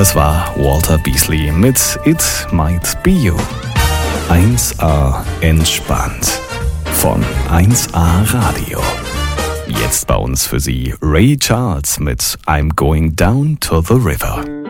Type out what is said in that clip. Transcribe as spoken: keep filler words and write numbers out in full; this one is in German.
Das war Walter Beasley mit It Might Be You. eins A entspannt von eins A Radio. Jetzt bei uns für Sie Ray Charles mit I'm Going Down to the River.